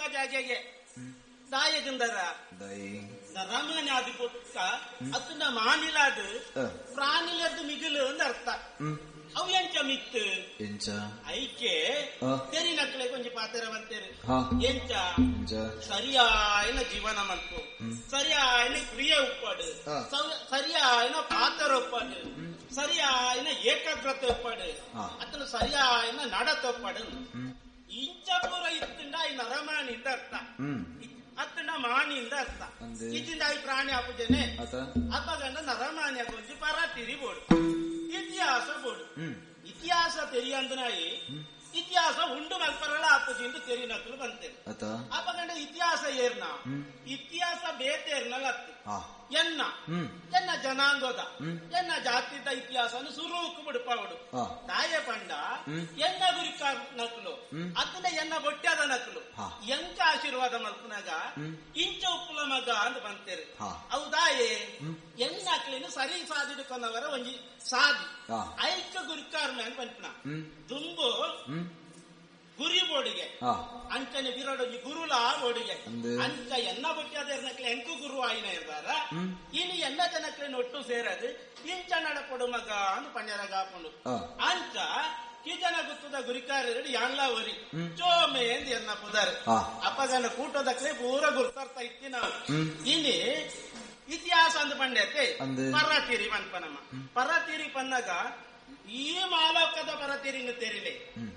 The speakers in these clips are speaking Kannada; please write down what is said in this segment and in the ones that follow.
ಜಾಗೆಗೆ ದಾಯದಿಂದರ ರಮನೆ ಅದು ಕೊಟ್ಟ ಅದನ್ನ ಮಾನಿಲಾದ ಪ್ರಾಣಿಲದ್ದು ಮಿಗಿಲು ಅಂದ ಅರ್ಥ ಅವು ಎಂಚ ಮಿತ್ತು ಐಕೆ ತೆರಿ ನಕ್ಕಲೆ ಕೊಂಚ ಪಾತ್ರ ಬಂತೇರಿ ಎಂಚ ಸರಿಯಾಯಿನ ಜೀವನ ಮಲ್ಪು ಸರಿಯಾಯಿನ ಕ್ರಿಯೆ ಉಪ್ಪಾಡು ಸರಿಯಾಯಿನ ಪಾತ್ರ ಉಪ್ಪಾಡು ಸರಿಯಾಯಿನ ಏಕಾಗ್ರತೆ ಉಪ್ಪಾಡು ಅತನು ಸರಿಯಾಯಿನ ನಡತ ಉಪ್ಪಾಡು ಇಂಚ ಪೂರ ಇತ್ತಿಂದ ಈ ನರಮಾನಿಂದ ಅರ್ಥ ಅತ್ತನ ಮಾನಿಂದ ಅರ್ಥ ಇತ್ತಿಂದ ಈ ಪ್ರಾಣಿ ಅಪ್ಪಜನೆ ಅಪ್ಪಗಂಡ ನರಮಾನ್ಯ ಕೊಂಚ ಪರ ತಿರಿಬೋಡು ಇತಿಹಾಸ ಬೋಡು ಇತಿಹಾಸ ತೆರಿಯಂದನಾಯಿ ಇತಿಹಾಸ ಉಂಡು ಮಲ್ಪರಳ ಅಪ್ಪಜಿಂದು ತೆರಿ ನಕಲು ಬಂತೇನೆ ಅಪ್ಪಗಂಡ ಇತಿಹಾಸ ಏರ್ನ ಇತಿಹಾಸ ಬೇತೇರ್ನಲ್ಲ ಅತ್ತು ಎನ್ನ ಜನಾಂಗದ ಎನ್ನ ಜಾತಿದ ಇತಿಹಾಸನು ಸುರೂಕು ಬಿಡುಪಾವಡು ತಾಯ ಪಂಡ ಎನ್ನ ಗುರಿಕ ನಕಲು ಅದನ್ನ ಎನ್ನ ಬೊಟ್ಟ್ಯಾದ ನಕಲು ಎಂಕ ಆಶೀರ್ವಾದ ಮಲ್ಪನಾಗ ಇಂಚ ಉಪ್ಪುಲ ಮಗ ಅಂತ ಬಂತೇರಿ ಹೌದಾಯೇ ಎನ್ನ ನಕಲಿನ ಸರಿ ಸಾಧಿಡ್ಕೊಂಡವರ ಒಂಜಿ ಸಾಧಿ ಐಕ ಗುರಿಕಾರ್ಮೆ ಅಂತ ಬಂತನ ದುಂಬು ಗುರಿ ಬೋಡಿಗೆ ಅಂಚನೆ ಬಿರಡೊಂಜಿ ಗುರುಲ ಬೋಡಿಗೆ ಅಂಚ ಎನ್ನ ಬೊಟ್ಟ್ಯಾದ ನಕ್ಲೆ ಎಂಕು ಗುರು ಆಯ್ನ ಇರ್ದಾರ ಇನ್ನು ಎನ್ನ ಜನಕ್ಲೆ ಒಟ್ಟು ಸೇರದು ಇಂಚ ನಡಪಡು ಮಗ ಅಂತ ಪಣ್ಯರಾಗ ಹಾಕೊಂಡು ಅಂಚ ಕಿಜನ ಗುತ್ತದ ಗುರಿಕಾರರು ಯಾನ್ಲ ಒರಿ ಚೋಮೆ ಎಂದು ಎನ್ನ ಪುದಾರೆ ಅಪ್ಪಗನ ಕೂಟದಕ್ಲೆ ಪೂರ ಗುರ್ತಾರ್ಥ ಇತ್ತಿ ನಾವು ಇಲ್ಲಿ ಇತಿಹಾಸ ಅಂದ ಪಂಡ್ಯತೆ ಪರತೀರಿ ಪನ್ಪನಮ್ಮ ಪರತೀರಿ ಪನ್ನಾಗ ಈ ಮಾಲೋಕದ ಪರತೀರಿನ ತೆರಿಲೆ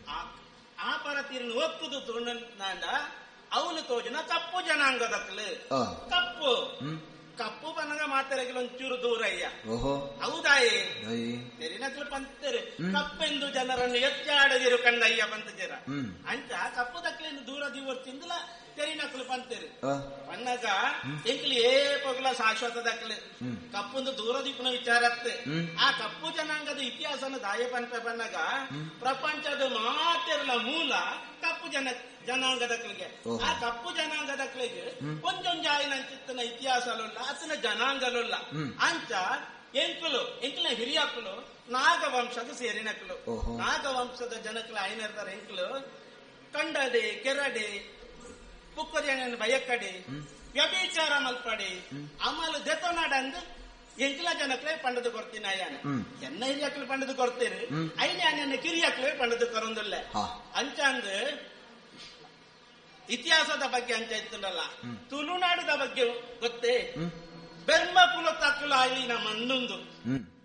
ಆ ಪರತೀರಿನ ಒಕ್ಕುದು ತೋಂಡ ಅವನು ತೋಜನ ಕಪ್ಪು ಜನಾಂಗದಕ್ಲು ಕಪ್ಪು ಕಪ್ಪು ಪನ್ನಗ ಮಾತಾಡಕ್ಕೆ ಒಂಚೂರು ದೂರ ಅಯ್ಯ ಹೌದಾಯೇ ತೆರಿನಕ್ಲು ಪಂತರು ಕಪ್ಪೆಂದು ಜನರನ್ನು ಎತ್ತಾಡದಿರು ಕಂಡಯ್ಯ ಪಂತಜರ ಅಂಚ ಕಪ್ಪು ದಕ್ಲಿಂದ ದೂರ ದಿವರ್ತಿಂದಲ ತೆರಿನಕ್ಲು ಪಂತರು ಪನ್ನಗ ಎಂಕ್ಲಿ ಏ ಪೊಗಲ ಶಾಶ್ವತ ದಕ್ಲು ಕಪ್ಪುಂದು ದೂರ ದಿಕ್ಕನ ವಿಚಾರತ್ತೆ ಆ ಕಪ್ಪು ಜನಾಂಗದ ಇತಿಹಾಸನ ದಾಯ ಪಂಪ ಪನ್ನಗ ಪ್ರಪಂಚದ ಮಾತೆರ್ಲ ಮೂಲ ಕಪ್ಪು ಜನಾಂಗದಕ್ಲಿಗೆ ಆ ಕಪ್ಪು ಜನಾಂಗದಕ್ಲಿಗೆ ಒಂದೊಂಜಾಯಿನ ಚಿತ್ತನ ಇತಿಹಾಸಲುಲ್ಲ ಅತನ ಜನಾಂಗಲುಲ್ಲ ಅಂಚ ಎಂಕಲ ಹಿರಿಯಕ್ಕಲು ನಾಗವಂಶದ ಸೇರಿನಕ್ಕಲು ನಾಗವಂಶದ ಜನಕ್ಕಲು ಐನರ್ದಾರ ಎಂಕಲು ಕಂಡಡೆ ಕೆರಡೆ ಪುಕ್ಕರಿಯನ್ನು ಬಯಕ್ಕಡೆ ವ್ಯಭಿಚಾರ ಮಲ್ಪಡೆ ಆಮೇಲೆ ದೆತನಾಡಂದು ಎಂಕಲ ಜನಕ್ಲೆ ಪಂಡದು ಕೊಡ್ತೀನಿ ಅಯ್ಯಾನ ಎನ್ನ ಹಿರಿಯಕ್ಕಲು ಪಂಡದು ಕೊಡ್ತೇನೆ ಐನ ಕಿರಿಯಕ್ಕಲೇ ಪಂಡದು ಕೊರೊಂದಿಲ್ಲ ಅಂಚಂದ ಇತಿಹಾಸದ ಬಗ್ಗೆ ಅಂತ ಇತ್ತಲ್ಲ ತುಳುನಾಡದ ಬಗ್ಗೆ ಗೊತ್ತೇ ಬೆರ್ಮ ಕುಲ ತಕ್ಕಲು ಆಯ್ಲಿ ನಮ್ಮ ಮಣ್ಣೊಂದು